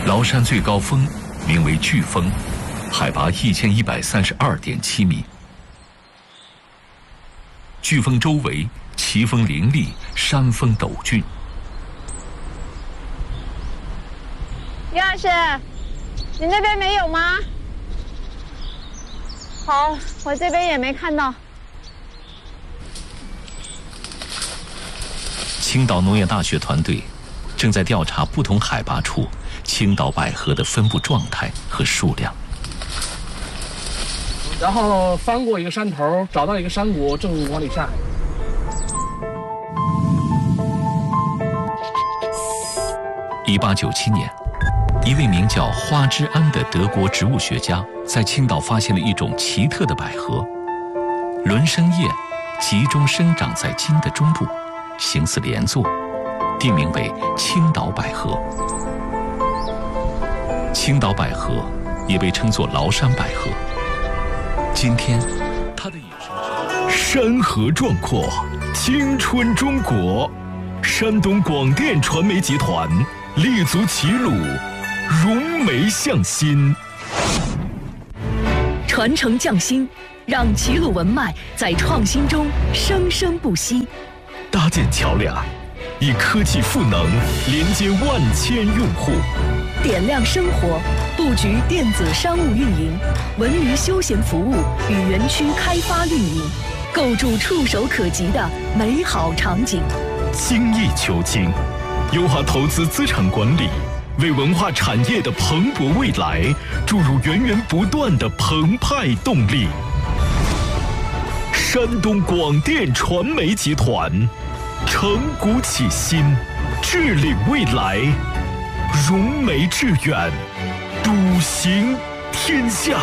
崂山最高峰名为巨峰，海拔1132.7米。巨峰周围奇峰林立，山峰陡峻。 于老师，你那边没有吗？好，我这边也没看到。 青岛农业大学团队正在调查不同海拔处青岛百合的分布状态和数量。 然后翻过一个山头，找到一个山谷，正往里下。 1897年，一位名叫花之安的德国植物学家在青岛发现了一种奇特的百合，轮生叶集中生长在茎的中部，形似连座，定名为青岛百合。青岛百合也被称作崂山百合。今天，它的野生山河壮阔，青春中国。山东广电传媒集团立足齐鲁，融媒向心， 传承匠心，让齐鲁文脉在创新中生生不息。 搭建桥梁，以科技赋能连接万千用户。 点亮生活，布局电子商务运营、文娱休闲服务与园区开发运营，构筑触手可及的美好场景。 精益求精，优化投资资产管理，为文化产业的蓬勃未来注入源源不断的澎湃动力。山东广电传媒集团，承古启新，治理未来，融媒致远，笃行天下。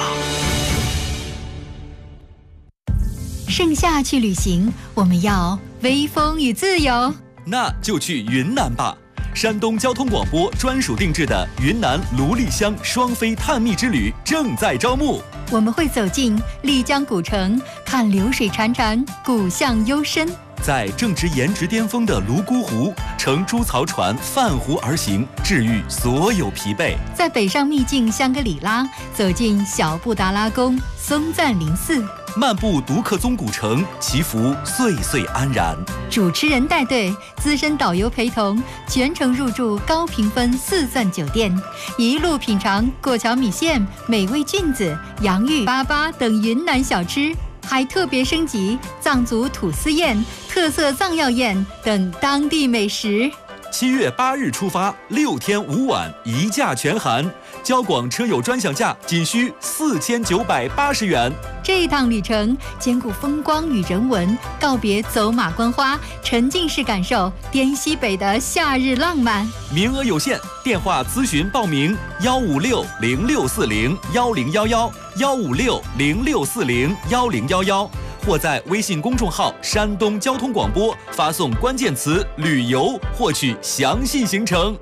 盛夏去旅行，我们要微风与自由， 那就去云南吧。山东交通广播专属定制的云南芦栗乡双飞探秘之旅正在招募。 我们会走进丽江古城，看流水潺潺，古巷幽深。 在正值颜值巅峰的泸沽湖，乘猪槽船泛湖而行，治愈所有疲惫。 在北上秘境香格里拉，走进小布达拉宫、松赞林寺， 漫步独克宗古城，祈福岁岁安然。 主持人带队，资深导游陪同，全程入住高评分4钻酒店，一路品尝过桥米线、美味菌子、洋芋粑粑等云南小吃，还特别升级藏族土司宴、特色藏药宴等当地美食。 7月8日出发，6天5晚，一价全含，交广车友专享价仅需4980元。 这一趟旅程兼顾风光与人文，告别走马观花，沉浸式感受滇西北的夏日浪漫。 名额有限，电话咨询报名：15606401011，15606401011，或在微信公众号山东交通广播发送关键词旅游，获取详细行程。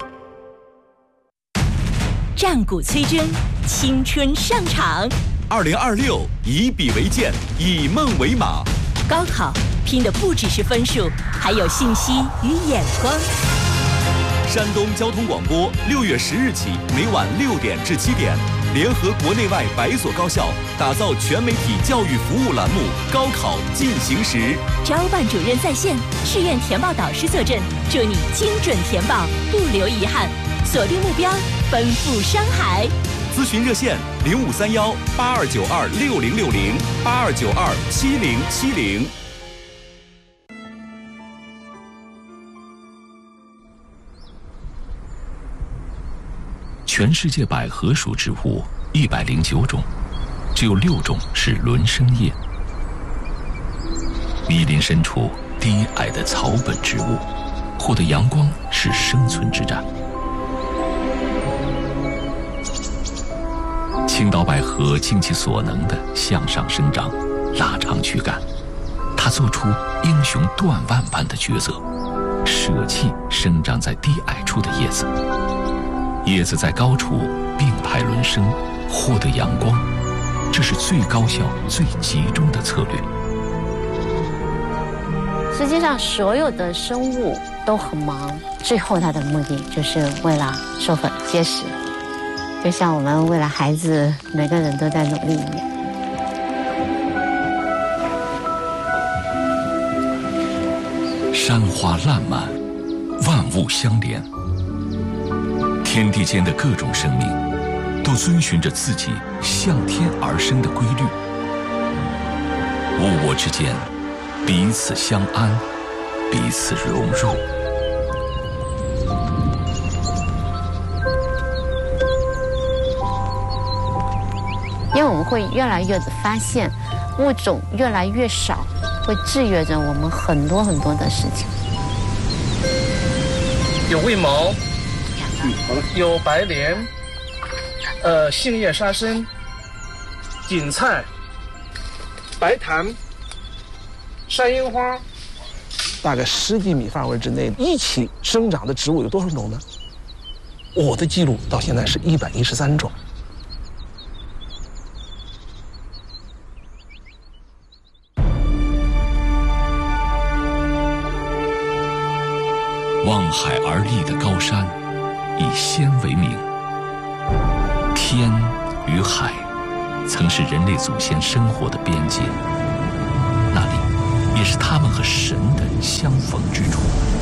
战鼓催真，青春上场。 2026，以笔为剑，以梦为马。 高考拼的不只是分数，还有信息与眼光。 山东交通广播6月10日起，每晚6点至7点，联合国内外100所高校，打造全媒体教育服务栏目《高考进行时》。 招办主任在线，志愿填报导师坐镇，祝你精准填报，不留遗憾。锁定目标，奔赴山海。 咨询热线：5291-8292-6060，8292-7070。 全世界百合属植物109种，只有6种是轮生叶。密林深处低矮的草本植物，获得阳光是生存之战。青岛百合尽其所能地向上生长，拉长躯干。它做出英雄断腕般的抉择，舍弃生长在低矮处的叶子。叶子在高处并排轮生，获得阳光，这是最高效、最集中的策略。 实际上，所有的生物都很忙，最后它的目的就是为了授粉结实。 就像我们为了孩子，每个人都在努力一样。 山花烂漫，万物相连，天地间的各种生命都遵循着自己向天而生的规律，物我之间彼此相安，彼此融入。 因为我们会越来越的发现，物种越来越少，会制约着我们很多很多的事情。 有卫矛，有白莲，杏叶沙参、锦菜、白檀、山樱花， 大概10几米范围之内一起生长的植物有多少种呢？我的记录到现在是113种。 望海而立的高山，以仙为名。天与海，曾是人类祖先生活的边界，那里也是他们和神的相逢之处。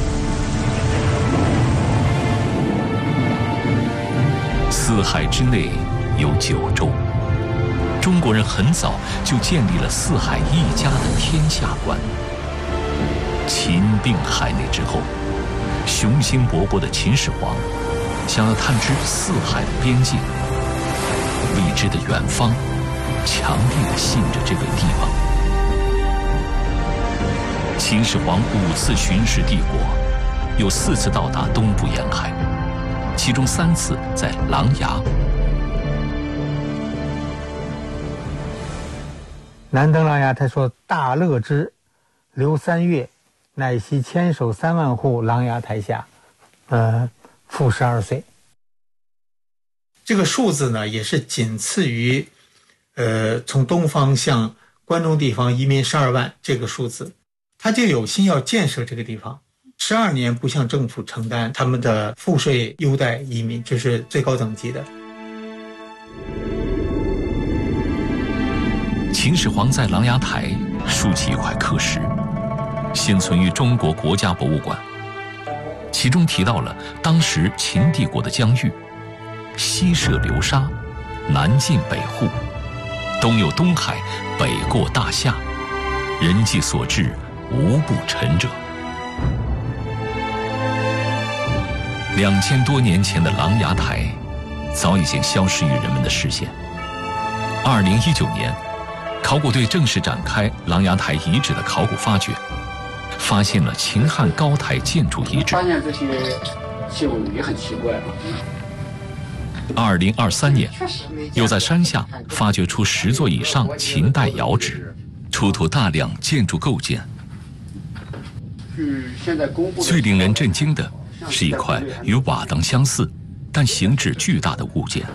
四海之内有9州，中国人很早就建立了四海一家的天下观。秦并海内之后，雄心勃勃的秦始皇想要探知四海的边界，未知的远方，强烈的吸引着这个地方。秦始皇5次巡视帝国，有4次到达东部沿海，其中3次在琅琊。 南登琅琊台说：“大乐之，留3月，乃悉牵手3万户琅琊台下，赋12岁。” 这个数字呢，也是仅次于，从东方向关中地方移民12万这个数字，他就有心要建设这个地方。12年不向政府承担他们的赋税优待移民，这是最高等级的。 秦始皇在琅琊台竖起一块刻石，现存于中国国家博物馆，其中提到了当时秦帝国的疆域：西涉流沙，南进北户，东有东海，北过大夏，人迹所至，无不陈者。2000多年前的琅琊台，早已经消失于人们的视线。2019年，考古队正式展开琅琊台遗址的考古发掘，发现了秦汉高台建筑遗址。 发现这些就也很奇怪了。 2023年，又在山下发掘出10座以上秦代窑址，出土大量建筑构件。最令人震惊的是一块与瓦当相似，但形制巨大的物件。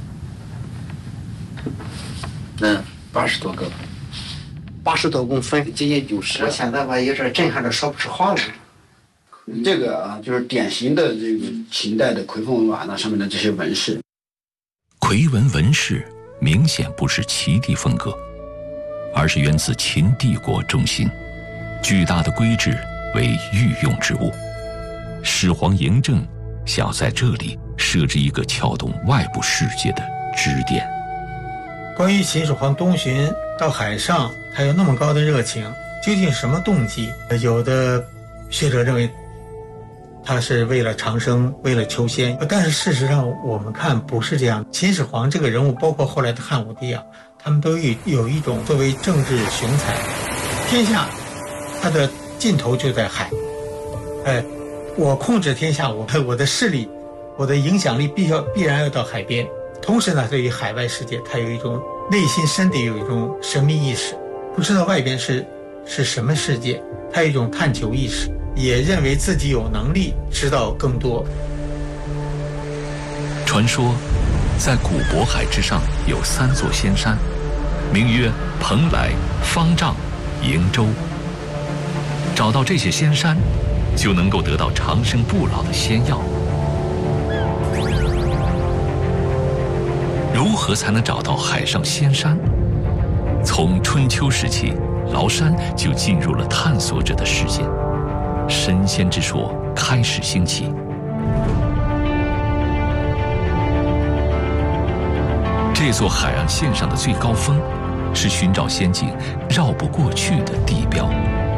那80多个 ，80多公分， 接近90。 我现在吧也是震撼的说不出话来。 这个啊，就是典型的这个秦代的夔凤瓦那上面的这些纹饰。 夔纹纹饰明显不是齐地风格，而是源自秦帝国中心。巨大的规制为御用之物，始皇嬴政想要在这里设置一个撬动外部世界的支点。 关于秦始皇东巡到海上，他有那么高的热情，究竟什么动机？有的学者认为他是为了长生，为了求仙，但是事实上我们看不是这样。秦始皇这个人物，包括后来的汉武帝啊，他们都有一种作为政治雄才，天下他的尽头就在海。我控制天下，我的势力，我的影响力必然要到海边。同时呢，对于海外世界，他有一种内心深底有一种神秘意识，不知道外边是什么世界，他有一种探求意识，也认为自己有能力知道更多。 传说，在古渤海之上有3座仙山，名曰蓬莱、方丈、瀛洲。找到这些仙山，就能够得到长生不老的仙药。 何才能找到海上仙山？从春秋时期，崂山就进入了探索者的视线，神仙之说开始兴起。这座海岸线上的最高峰，是寻找仙境绕不过去的地标。